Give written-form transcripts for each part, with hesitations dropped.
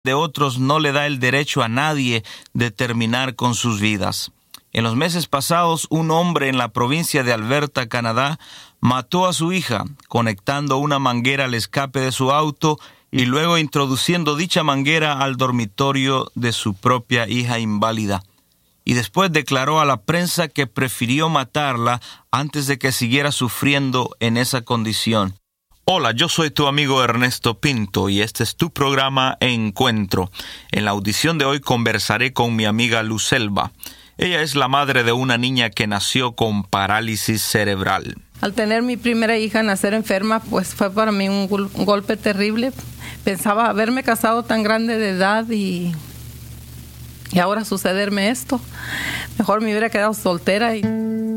de otros no le da el derecho a nadie de terminar con sus vidas. En los meses pasados, un hombre en la provincia de Alberta, Canadá, mató a su hija, conectando una manguera al escape de su auto y luego introduciendo dicha manguera al dormitorio de su propia hija inválida. Y después declaró a la prensa que prefirió matarla antes de que siguiera sufriendo en esa condición. Hola, yo soy tu amigo Ernesto Pinto y este es tu programa Encuentro. En la audición de hoy conversaré con mi amiga Lucelva. Ella es la madre de una niña que nació con parálisis cerebral. Al tener mi primera hija nacer enferma, pues fue para mí un golpe terrible. Pensaba haberme casado tan grande de edad y ahora sucederme esto. Mejor me hubiera quedado soltera y...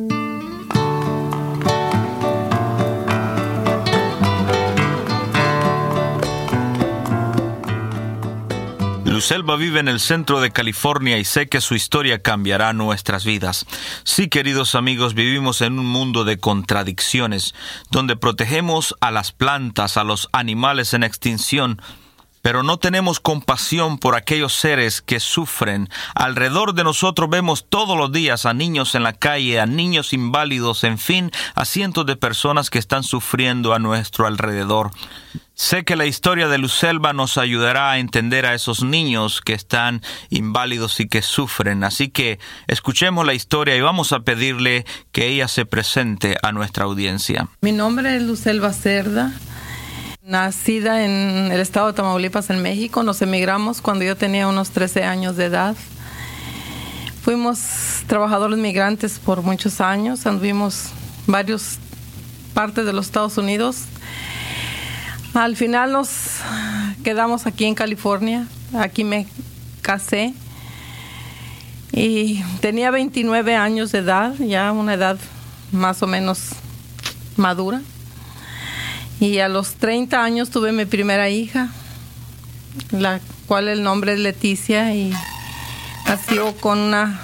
Lucelva vive en el centro de California y sé que su historia cambiará nuestras vidas. Sí, queridos amigos, vivimos en un mundo de contradicciones, donde protegemos a las plantas, a los animales en extinción, pero no tenemos compasión por aquellos seres que sufren. Alrededor de nosotros vemos todos los días a niños en la calle, a niños inválidos, en fin, a cientos de personas que están sufriendo a nuestro alrededor. Sé que la historia de Lucelva nos ayudará a entender a esos niños que están inválidos y que sufren. Así que escuchemos la historia y vamos a pedirle que ella se presente a nuestra audiencia. Mi nombre es Lucelva Cerda, nacida en el estado de Tamaulipas, en México. Nos emigramos cuando yo tenía unos 13 años de edad. Fuimos trabajadores migrantes por muchos años, anduvimos varias partes de los Estados Unidos. Al final nos quedamos aquí en California, aquí me casé y tenía 29 años de edad, ya una edad más o menos madura. Y a los 30 años tuve mi primera hija, la cual el nombre es Leticia y nació con una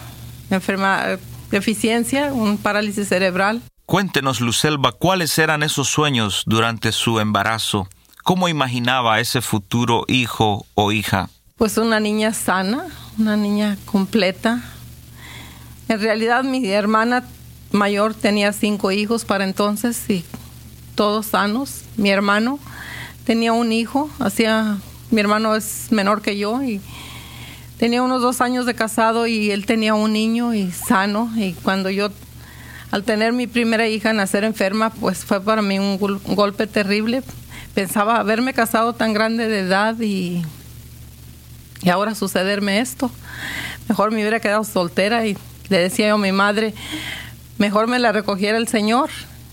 deficiencia, un parálisis cerebral. Cuéntenos, Lucelva, ¿cuáles eran esos sueños durante su embarazo? ¿Cómo imaginaba ese futuro hijo o hija? Pues una niña sana, una niña completa. En realidad mi hermana mayor tenía 5 hijos para entonces y todos sanos. Mi hermano tenía un hijo, mi hermano es menor que yo y tenía unos 2 años de casado y él tenía un niño y sano. Y cuando yo, al tener mi primera hija nacer enferma, pues fue para mí un golpe terrible. Pensaba haberme casado tan grande de edad y ahora sucederme esto. Mejor me hubiera quedado soltera y le decía yo a mi madre, mejor me la recogiera el Señor.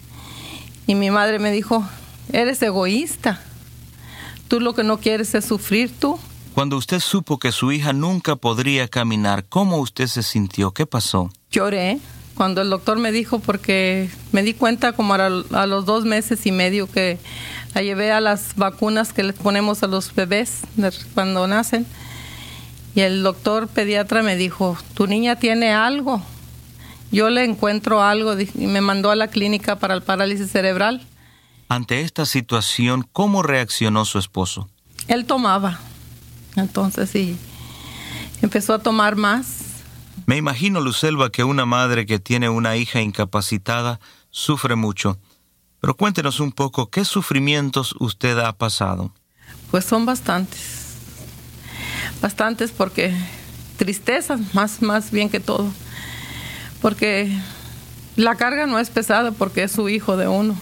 Y mi madre me dijo, eres egoísta. Tú lo que no quieres es sufrir tú. Cuando usted supo que su hija nunca podría caminar, ¿cómo usted se sintió? ¿Qué pasó? Lloré cuando el doctor me dijo, porque me di cuenta como a los 2 meses y medio que la llevé a las vacunas que les ponemos a los bebés cuando nacen. Y el doctor pediatra me dijo, tu niña tiene algo. Yo le encuentro algo y me mandó a la clínica para el parálisis cerebral. Ante esta situación, ¿cómo reaccionó su esposo? Él tomaba. Entonces sí, empezó a tomar más. Me imagino, Lucelva, que una madre que tiene una hija incapacitada sufre mucho. Pero cuéntenos un poco, ¿qué sufrimientos usted ha pasado? Pues son bastantes. Bastantes porque tristeza, más bien que todo. Porque la carga no es pesada porque es su hijo de uno.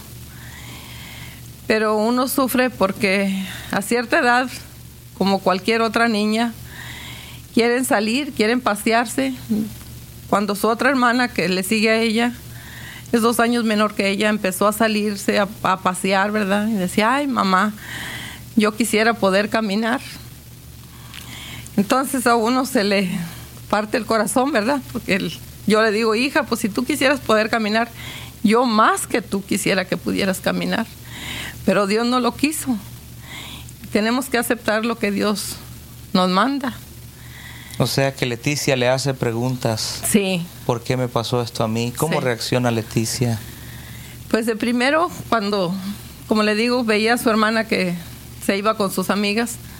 Pero uno sufre porque a cierta edad, como cualquier otra niña, quieren salir, quieren pasearse. Cuando su otra hermana, que le sigue a ella, es 2 años menor que ella, empezó a salirse a pasear, ¿verdad? Y decía, ay, mamá, yo quisiera poder caminar. Entonces a uno se le parte el corazón, ¿verdad? Porque yo le digo, hija, pues si tú quisieras poder caminar, yo más que tú quisiera que pudieras caminar. Pero Dios no lo quiso. Tenemos que aceptar lo que Dios nos manda. O sea que Leticia le hace preguntas. Sí. ¿Por qué me pasó esto a mí? ¿Cómo reacciona Leticia? Pues de primero, cuando, como le digo, veía a su hermana que se iba con sus amigas,